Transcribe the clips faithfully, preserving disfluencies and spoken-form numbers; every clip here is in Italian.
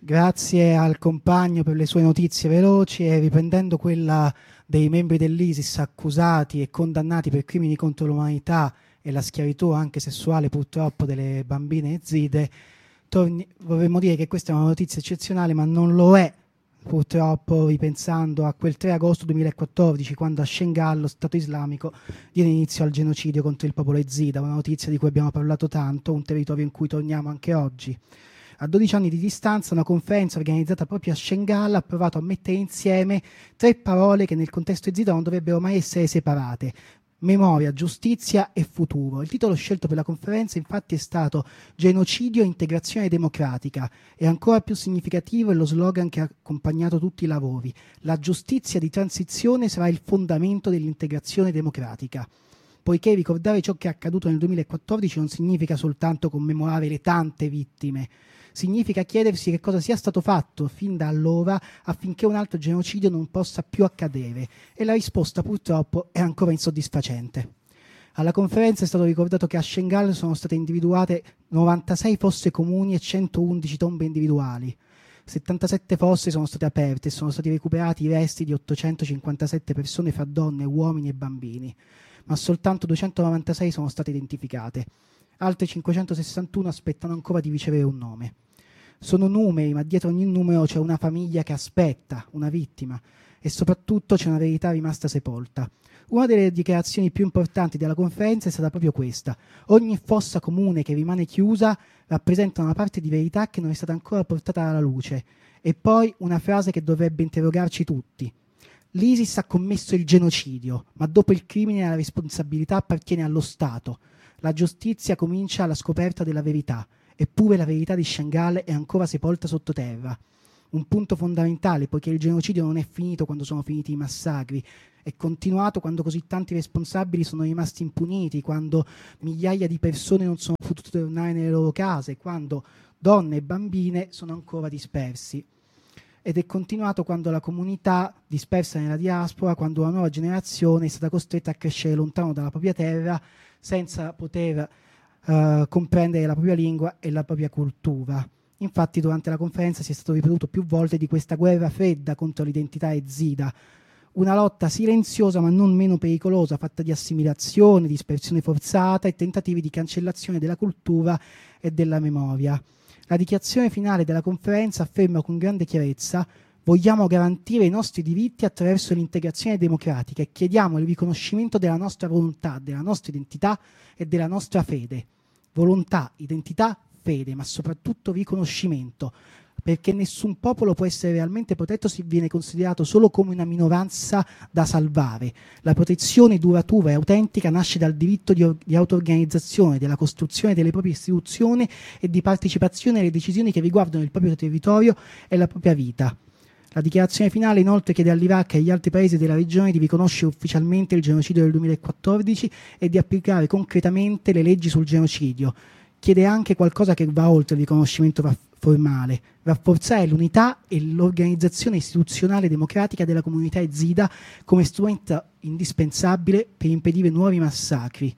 Grazie al compagno per le sue notizie veloci e riprendendo quella dei membri dell'ISIS accusati e condannati per crimini contro l'umanità e la schiavitù anche sessuale purtroppo delle bambine yazide, torni, vorremmo dire che questa è una notizia eccezionale, ma non lo è purtroppo ripensando a quel tre agosto duemilaquattordici quando a Shengal lo Stato islamico diede inizio al genocidio contro il popolo yazida, una notizia di cui abbiamo parlato tanto, un territorio in cui torniamo anche oggi. A dodici anni di distanza una conferenza organizzata proprio a Shengal ha provato a mettere insieme tre parole che nel contesto yazida non dovrebbero mai essere separate: memoria, giustizia e futuro. Il titolo scelto per la conferenza infatti è stato Genocidio e integrazione democratica e ancora più significativo è lo slogan che ha accompagnato tutti i lavori: la giustizia di transizione sarà il fondamento dell'integrazione democratica. Poiché ricordare ciò che è accaduto nel duemilaquattordici non significa soltanto commemorare le tante vittime, significa chiedersi che cosa sia stato fatto fin da allora affinché un altro genocidio non possa più accadere, e la risposta purtroppo è ancora insoddisfacente. Alla conferenza è stato ricordato che a Shengal sono state individuate novantasei fosse comuni e centoundici tombe individuali. settantasette fosse sono state aperte e sono stati recuperati i resti di ottocentocinquantasette persone fra donne, uomini e bambini, ma soltanto duecentonovantasei sono state identificate. Altre cinquecentosessantuno aspettano ancora di ricevere un nome. Sono numeri, ma dietro ogni numero c'è una famiglia che aspetta, una vittima, e soprattutto c'è una verità rimasta sepolta. Una delle dichiarazioni più importanti della conferenza è stata proprio questa: ogni fossa comune che rimane chiusa rappresenta una parte di verità che non è stata ancora portata alla luce. E poi una frase che dovrebbe interrogarci tutti: l'ISIS ha commesso il genocidio, ma dopo il crimine la responsabilità appartiene allo Stato. La giustizia comincia alla scoperta della verità, eppure la verità di Shengal è ancora sepolta sottoterra. Un punto fondamentale, poiché il genocidio non è finito quando sono finiti i massacri, è continuato quando così tanti responsabili sono rimasti impuniti, quando migliaia di persone non sono potute tornare nelle loro case, quando donne e bambine sono ancora dispersi. Ed è continuato quando la comunità dispersa nella diaspora, quando una nuova generazione è stata costretta a crescere lontano dalla propria terra senza poter uh, comprendere la propria lingua e la propria cultura. Infatti durante la conferenza si è stato ripetuto più volte di questa guerra fredda contro l'identità yazida, una lotta silenziosa ma non meno pericolosa, fatta di assimilazione, dispersione forzata e tentativi di cancellazione della cultura e della memoria. La dichiarazione finale della conferenza afferma con grande chiarezza: vogliamo garantire i nostri diritti attraverso l'integrazione democratica e chiediamo il riconoscimento della nostra volontà, della nostra identità e della nostra fede. Volontà, identità, fede, ma soprattutto riconoscimento, perché nessun popolo può essere realmente protetto se viene considerato solo come una minoranza da salvare. La protezione duratura e autentica nasce dal diritto di, or- di auto-organizzazione, della costruzione delle proprie istituzioni e di partecipazione alle decisioni che riguardano il proprio territorio e la propria vita. La dichiarazione finale inoltre chiede all'Iraq e agli altri paesi della regione di riconoscere ufficialmente il genocidio del duemilaquattordici e di applicare concretamente le leggi sul genocidio. Chiede anche qualcosa che va oltre il riconoscimento formale: rafforzare l'unità e l'organizzazione istituzionale democratica della comunità yazida come strumento indispensabile per impedire nuovi massacri.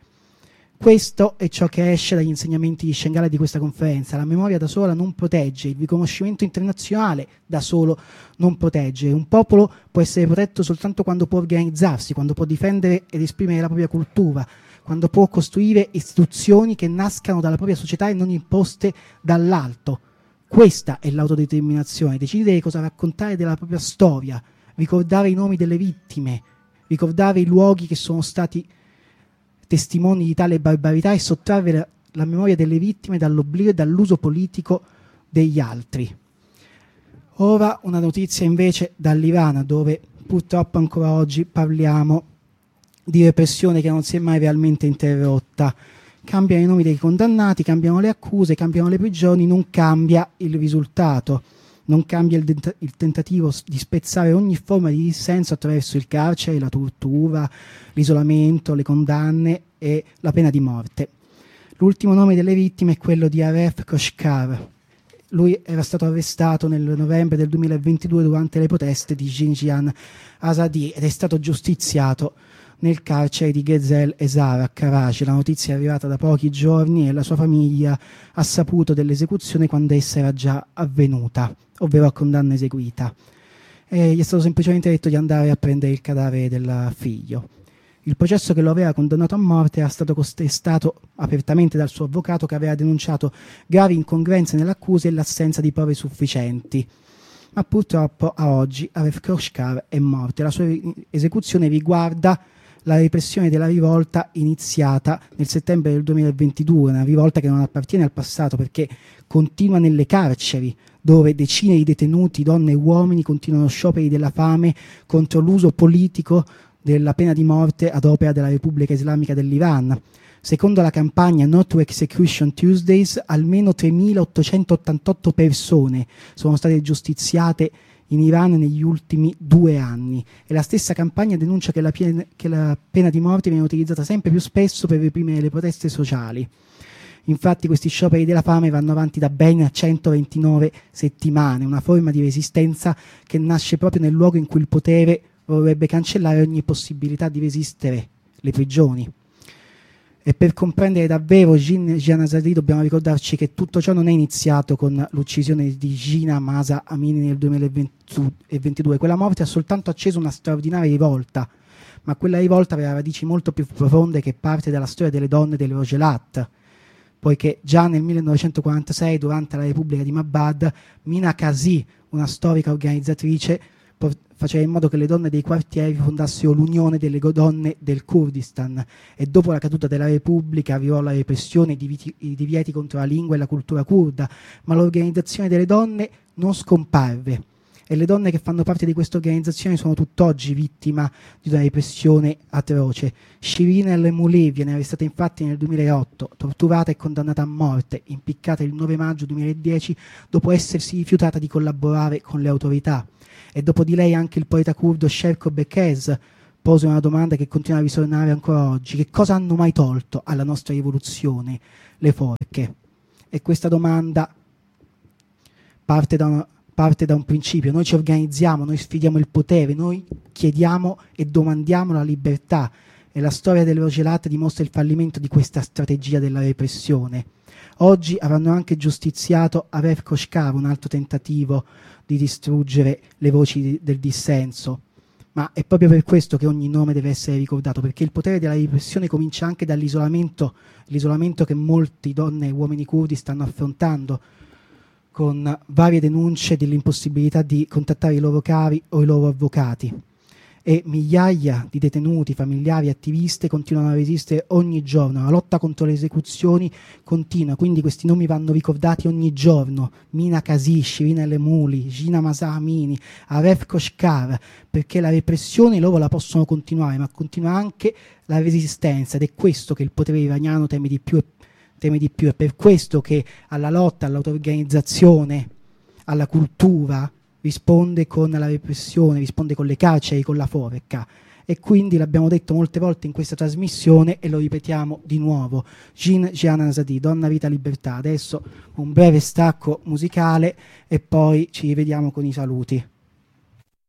Questo è ciò che esce dagli insegnamenti di Shengal e di questa conferenza. La memoria da sola non protegge, il riconoscimento internazionale da solo non protegge. Un popolo può essere protetto soltanto quando può organizzarsi, quando può difendere ed esprimere la propria cultura, quando può costruire istituzioni che nascano dalla propria società e non imposte dall'alto. Questa è l'autodeterminazione: decidere cosa raccontare della propria storia, ricordare i nomi delle vittime, ricordare i luoghi che sono stati testimoni di tale barbarità e sottrarre la, la memoria delle vittime dall'oblio e dall'uso politico degli altri. Ora una notizia invece dall'Iran, dove purtroppo ancora oggi parliamo di repressione che non si è mai realmente interrotta. Cambiano i nomi dei condannati, cambiano le accuse, cambiano le prigioni, non cambia il risultato. Non cambia il, dent- il tentativo di spezzare ogni forma di dissenso attraverso il carcere, la tortura, l'isolamento, le condanne e la pena di morte. L'ultimo nome delle vittime è quello di Aref Khoshkar. Lui era stato arrestato nel novembre del duemilaventidue durante le proteste di Xinjiang Azadi ed è stato giustiziato nel carcere di Gezel Ezara a Karachi. La notizia è arrivata da pochi giorni e la sua famiglia ha saputo dell'esecuzione quando essa era già avvenuta, ovvero a condanna eseguita. E gli è stato semplicemente detto di andare a prendere il cadavere del figlio. Il processo che lo aveva condannato a morte era stato contestato apertamente dal suo avvocato, che aveva denunciato gravi incongruenze nell'accusa e l'assenza di prove sufficienti. Ma purtroppo a oggi Aref Khoshkar è morto e la sua esecuzione riguarda la repressione della rivolta iniziata nel settembre del duemilaventidue, una rivolta che non appartiene al passato perché continua nelle carceri, dove decine di detenuti, donne e uomini, continuano scioperi della fame contro l'uso politico della pena di morte ad opera della Repubblica Islamica dell'Iran. Secondo la campagna No to Execution Tuesdays, almeno tremilaottocentottantotto persone sono state giustiziate in Iran negli ultimi due anni e la stessa campagna denuncia che la, pena, che la pena di morte viene utilizzata sempre più spesso per reprimere le proteste sociali. Infatti questi scioperi della fame vanno avanti da ben centoventinove settimane, una forma di resistenza che nasce proprio nel luogo in cui il potere vorrebbe cancellare ogni possibilità di resistere, le prigioni. E per comprendere davvero Jin Janazari dobbiamo ricordarci che tutto ciò non è iniziato con l'uccisione di Jina Mahsa Amini nel duemilaventidue. Quella morte ha soltanto acceso una straordinaria rivolta, ma quella rivolta aveva radici molto più profonde che parte dalla storia delle donne del Rogelat, poiché già nel millenovecentoquarantasei, durante la Repubblica di Mabad, Mina Kazi, una storica organizzatrice, faceva in modo che le donne dei quartieri fondassero l'Unione delle donne del Kurdistan, e dopo la caduta della Repubblica arrivò la repressione, i divieti, i divieti contro la lingua e la cultura kurda, ma l'organizzazione delle donne non scomparve e le donne che fanno parte di questa organizzazione sono tutt'oggi vittima di una repressione atroce. Shirin El-Moulay viene arrestata infatti nel duemilaotto, torturata e condannata a morte, impiccata il nove maggio duemiladieci dopo essersi rifiutata di collaborare con le autorità. E dopo di lei anche il poeta curdo Sherko Bekez pose una domanda che continua a risuonare ancora oggi: che cosa hanno mai tolto alla nostra rivoluzione le forche? E questa domanda parte da, una, parte da un principio: noi ci organizziamo, noi sfidiamo il potere, noi chiediamo e domandiamo la libertà, e la storia del Rogelat dimostra il fallimento di questa strategia della repressione. Oggi avranno anche giustiziato Aref Khoshkar, un altro tentativo di distruggere le voci del dissenso, ma è proprio per questo che ogni nome deve essere ricordato, perché il potere della repressione comincia anche dall'isolamento, l'isolamento che molti donne e uomini curdi stanno affrontando, con varie denunce dell'impossibilità di contattare i loro cari o i loro avvocati. E migliaia di detenuti, familiari e attiviste continuano a resistere ogni giorno. La lotta contro le esecuzioni continua, quindi questi nomi vanno ricordati ogni giorno: Mina Kazi, Shirin El-Moulay, Jina Mahsa Amini, Aref Khoshkar, perché la repressione loro la possono continuare, ma continua anche la resistenza, ed è questo che il potere iraniano teme di più, teme di più. È per questo che alla lotta, all'autoorganizzazione, alla cultura risponde con la repressione, risponde con le carceri, con la forca. E quindi l'abbiamo detto molte volte in questa trasmissione e lo ripetiamo di nuovo: Jin Janazari, Donna, Vita, Libertà. Adesso un breve stacco musicale e poi ci rivediamo con i saluti.